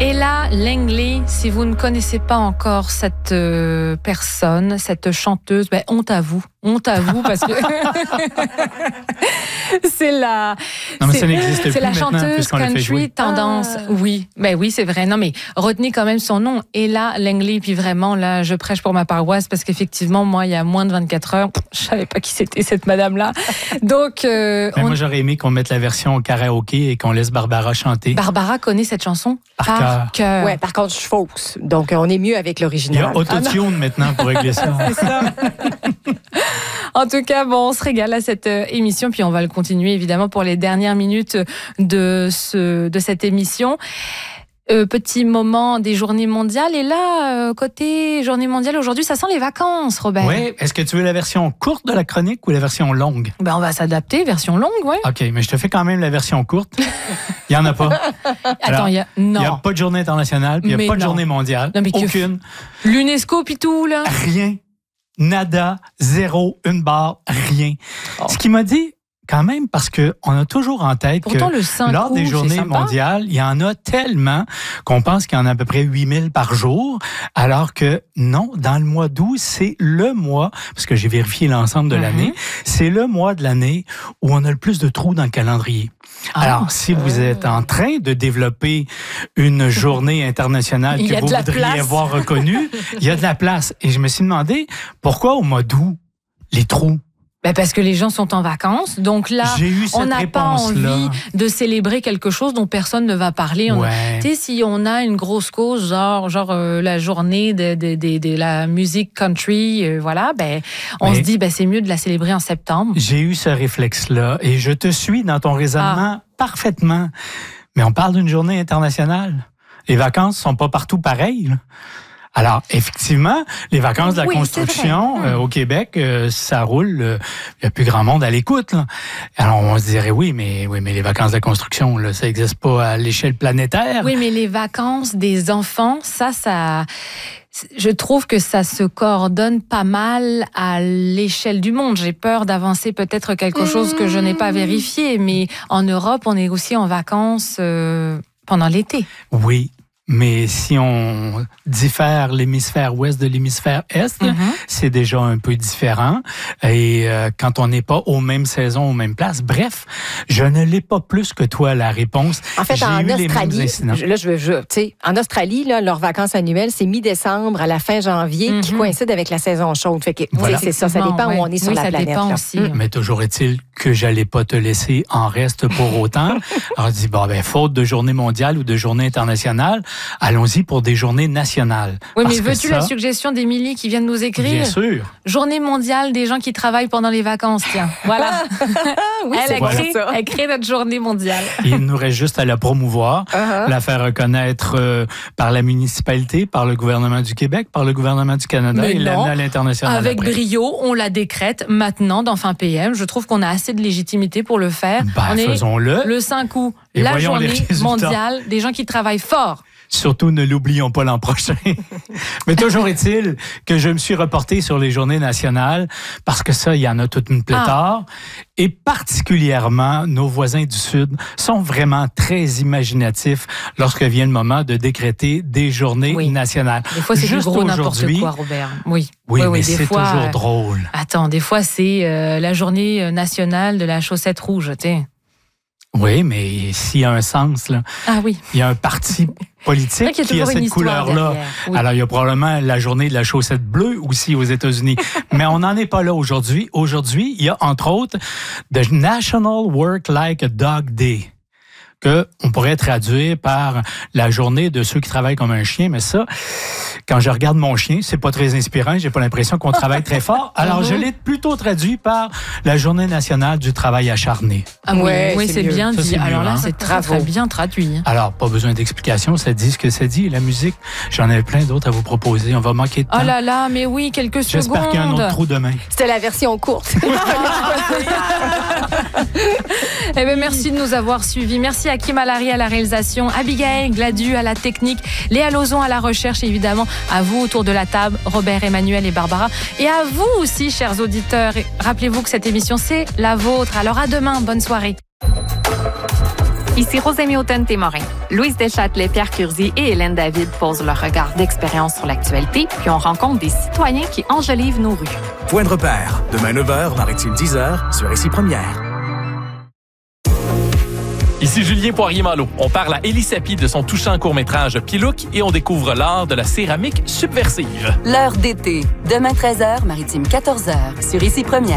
Ella Langley, si vous ne connaissez pas encore cette personne, cette chanteuse, honte à vous parce que c'est la chanteuse country tendance. Oui, c'est vrai. Non mais retenez quand même son nom, Ella Langley. Puis vraiment là, je prêche pour ma paroisse parce qu'effectivement moi, il y a moins de 24 heures, je savais pas qui c'était cette madame-là. Donc moi j'aurais aimé qu'on mette la version au karaoké et qu'on laisse Barbara chanter. Barbara connaît cette chanson par cœur. Ouais, par contre je suis fausse. Donc on est mieux avec l'original. Il y a autotune maintenant pour régler ça. C'est ça. En tout cas, on se régale à cette émission, puis on va le continuer évidemment pour les dernières minutes de cette émission. Petit moment des journées mondiales. Et là, côté journée mondiale, aujourd'hui, ça sent les vacances, Robert. Oui. Est-ce que tu veux la version courte de la chronique ou la version longue? On va s'adapter, version longue, oui. OK, mais je te fais quand même la version courte. Il n'y en a pas. Attends, il n'y a pas de journée internationale, puis il n'y a pas de journée mondiale. Non, mais aucune. L'UNESCO, puis tout, là. Rien. Nada, zéro, une barre, rien. Ce qui m'a dit, quand même, parce qu'on a toujours en tête pourtant, que lors des journées mondiales, il y en a tellement qu'on pense qu'il y en a à peu près 8000 par jour, alors que non, dans le mois d'août, c'est le mois, parce que j'ai vérifié l'ensemble de l'année, c'est le mois de l'année où on a le plus de trous dans le calendrier. Alors, si vous êtes en train de développer une journée internationale que vous voudriez avoir reconnue, il y a de la place. Et je me suis demandé, pourquoi au mois d'août, les trous? Parce que les gens sont en vacances, donc là, on n'a pas envie de célébrer quelque chose dont personne ne va parler. Tu sais, si on a une grosse cause, genre la journée de la musique country, on se dit, c'est mieux de la célébrer en septembre. J'ai eu ce réflexe-là, et je te suis dans ton raisonnement parfaitement. Mais on parle d'une journée internationale. Les vacances sont pas partout pareilles, là. Alors, effectivement, les vacances de la construction au Québec, ça roule. Il n'y a plus grand monde à l'écoute, là. Alors, on se dirait, oui, mais les vacances de la construction, là, ça n'existe pas à l'échelle planétaire. Oui, mais les vacances des enfants, ça... Je trouve que ça se coordonne pas mal à l'échelle du monde. J'ai peur d'avancer peut-être quelque chose que je n'ai pas vérifié, mais en Europe, on est aussi en vacances pendant l'été. Oui. Mais si on diffère l'hémisphère ouest de l'hémisphère est, c'est déjà un peu différent. Et quand on n'est pas aux mêmes saisons, aux mêmes places, bref, je ne l'ai pas plus que toi la réponse. En fait, en Australie, en Australie, là, leurs vacances annuelles, c'est mi-décembre à la fin janvier, qui coïncide avec la saison chaude. Fait que, c'est ça dépend où on est sur la planète. Ça dépend aussi. Mais toujours est-il que j'allais pas te laisser en reste pour autant. Alors, je dis, faute de journée mondiale ou de journée internationale, allons-y pour des journées nationales. Oui, mais veux-tu la suggestion d'Émilie qui vient de nous écrire? Bien sûr. Journée mondiale des gens qui travaillent pendant les vacances, tiens. Voilà. Oui, elle crée notre journée mondiale. Il nous reste juste à la promouvoir, la faire reconnaître par la municipalité, par le gouvernement du Québec, par le gouvernement du Canada et l'amener à l'international. Avec brio, on la décrète maintenant dans Fin PM. Je trouve qu'on a assez de légitimité pour le faire. Faisons-le. Le 5 août, la journée mondiale des gens qui travaillent fort. Surtout, ne l'oublions pas l'an prochain. Mais toujours est-il que je me suis reporté sur les journées nationales parce que ça, il y en a toute une pléthore. Et particulièrement, nos voisins du Sud sont vraiment très imaginatifs lorsque vient le moment de décréter des journées nationales. Des fois, c'est juste du gros n'importe quoi, Robert. Oui, mais c'est toujours drôle. Attends, des fois, c'est la journée nationale de la chaussette rouge, tu sais. Oui, mais s'il y a un sens, là, il y a un parti politique qui a cette couleur-là. Oui. Alors, il y a probablement la journée de la chaussette bleue aussi aux États-Unis. Mais on n'en est pas là aujourd'hui. Aujourd'hui, il y a entre autres The National Work Like a Dog Day, que on pourrait traduire par la journée de ceux qui travaillent comme un chien. Mais ça, quand je regarde mon chien, c'est pas très inspirant. J'ai pas l'impression qu'on travaille très fort. Alors, je l'ai plutôt traduit par la journée nationale du travail acharné. Ah oui, c'est bien dit. Alors là, c'est très bien traduit. Alors, pas besoin d'explication. Ça dit ce que ça dit. La musique, j'en avais plein d'autres à vous proposer. On va manquer de temps. Oh là là, mais oui, quelques secondes. J'espère qu'il y a un autre trou demain. C'était la version courte. Eh bien, merci de nous avoir suivis. Merci à Kim Alary à la réalisation, Abigail Gladu à la technique, Léa Lauzon à la recherche et évidemment à vous autour de la table, Robert, Emmanuel et Barbara. Et à vous aussi, chers auditeurs. Et rappelez-vous que cette émission, c'est la vôtre. Alors à demain, bonne soirée. Ici Rosémie Automne-Témorin. Louise Deschâtelet, Pierre Curzi et Hélène David posent leur regard d'expérience sur l'actualité, puis on rencontre des citoyens qui enjolivent nos rues. Point de repère, demain 9h, Maritime 10h, sur Ici Première. Ici Julien Poirier-Malo. On parle à Élie Sapi de son touchant court-métrage Pilouk et on découvre l'art de la céramique subversive. L'heure d'été. Demain 13h, Maritime 14h, sur Ici Première.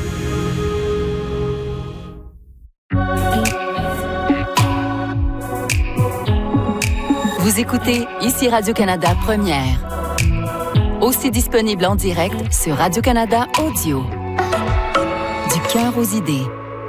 Vous écoutez Ici Radio-Canada Première. Aussi disponible en direct sur Radio-Canada Audio. Du cœur aux idées.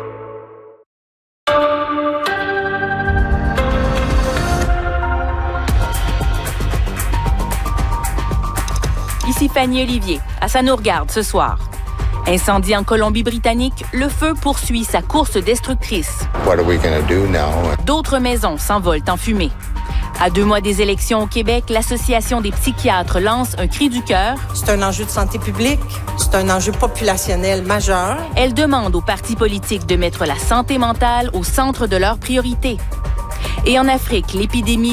Ici Fanny Olivier. À ça nous regarde ce soir. Incendie en Colombie-Britannique, le feu poursuit sa course destructrice. What are we gonna do now? D'autres maisons s'envolent en fumée. À 2 mois des élections au Québec, l'Association des psychiatres lance un cri du cœur. C'est un enjeu de santé publique, c'est un enjeu populationnel majeur. Elle demande aux partis politiques de mettre la santé mentale au centre de leurs priorités. Et en Afrique, l'épidémie